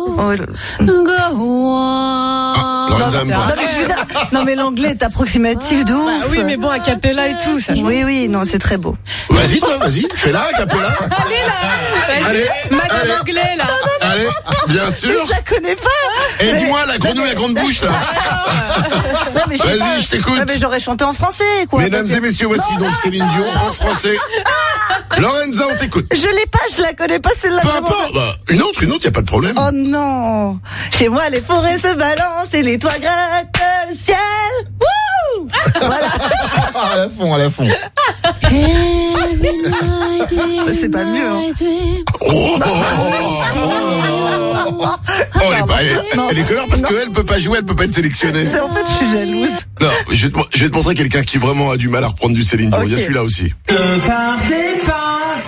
Lorenza aime pas. Non mais l'anglais est approximatif de ouf. Bah oui, mais bon, a cappella et tout, ça. Oui, non, c'est très beau. Vas-y, toi, vas-y, fais-la, a cappella. Allez, Madame anglais, là. Allez, bien sûr. Je la connais pas. Et dis-moi, la grenouille à grande bouche, là. Non, mais Vas-y, je t'écoute. Ouais, mais j'aurais chanté en français, quoi. Mesdames et messieurs, voici donc Céline Dion en français. Lorenza, on t'écoute. Je l'ai pas, je la connais pas celle-là. Peu importe, bah, une autre, y a pas de problème. Oh non. Chez moi, les forêts se balancent et les toits grattent le ciel. Wouh. Voilà. À la fond. C'est pas mieux, hein. Elle est colère parce qu'elle peut pas jouer, elle peut pas être sélectionnée. En fait, je suis jalouse. Non, je vais te montrer quelqu'un qui vraiment a du mal à reprendre du Céline Dion. Il y a celui-là aussi. Ne partez pas